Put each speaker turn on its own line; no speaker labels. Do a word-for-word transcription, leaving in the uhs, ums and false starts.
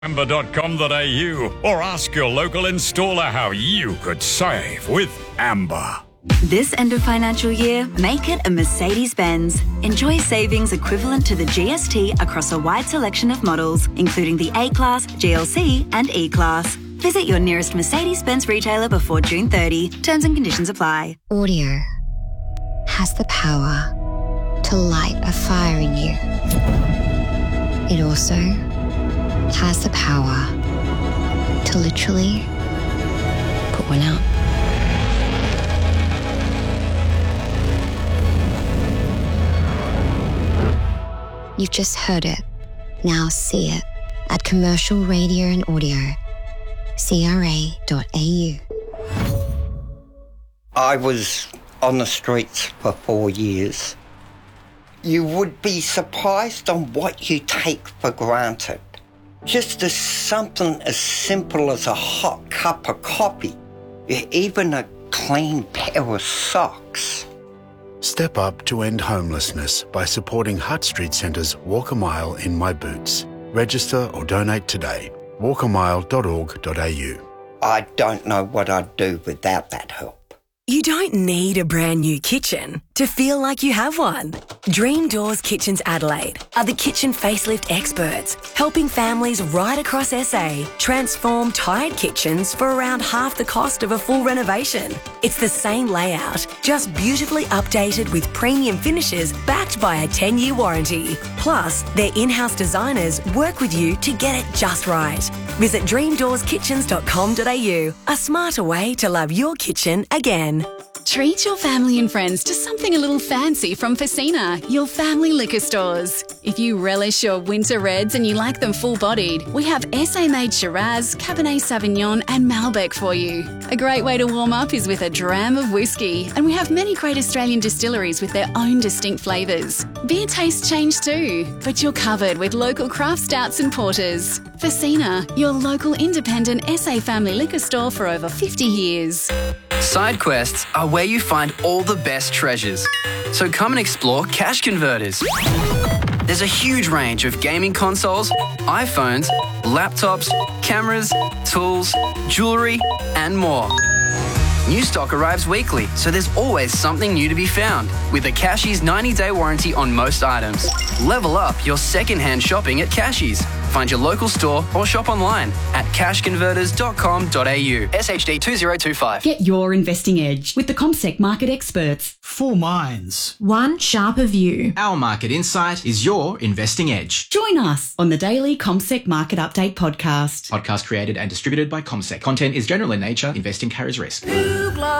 amber dot com dot a u or ask your local installer how you could save with Amber.
This end of financial year, make it a Mercedes-Benz. Enjoy savings equivalent to the G S T across a wide selection of models, including the A-Class, G L C and E-Class. Visit your nearest Mercedes-Benz retailer before June thirtieth. Terms and conditions apply.
Audio has the power to light a fire in you. It also has the power to literally put one out. You've just heard it. Now see it at Commercial Radio and Audio, C R A dot A U.
I was on the streets for four years. You would be surprised on what you take for granted. Just as something as simple as a hot cup of coffee, even a clean pair of socks.
Step up to end homelessness by supporting Hutt Street Centre's Walk a Mile in My Boots. Register or donate today. walk a mile dot org dot a u.
I don't know what I'd do without that help.
You don't need a brand new kitchen to feel like you have one. Dream Doors Kitchens Adelaide are the kitchen facelift experts, helping families right across S A transform tired kitchens for around half the cost of a full renovation. It's the same layout, just beautifully updated with premium finishes backed by a ten-year warranty. Plus, their in-house designers work with you to get it just right. Visit dream doors kitchens dot com dot a u, a smarter way to love your kitchen again.
Treat your family and friends to something a little fancy from Facina, your family liquor stores. If you relish your winter reds and you like them full-bodied, we have S A-made Shiraz, Cabernet Sauvignon and Malbec for you. A great way to warm up is with a dram of whiskey, and we have many great Australian distilleries with their own distinct flavours. Beer tastes change too, but you're covered with local craft stouts and porters. Facina, your local independent S A family liquor store for over fifty years.
Side quests are where you find all the best treasures. So come and explore Cash Converters. There's a huge range of gaming consoles, iPhones, laptops, cameras, tools, jewellery, and more. New stock arrives weekly, so there's always something new to be found. With a Cashies ninety-day warranty on most items. Level up your second-hand shopping at Cashies. Find your local store or shop online at cash converters dot com dot a u. S H D two zero two five.
Get your investing edge with the CommSec market experts.
Four minds.
One sharper view.
Our market insight is your investing edge.
Join us on the daily CommSec Market Update podcast.
Podcast created and distributed by CommSec. Content is general in nature. Investing carries risk.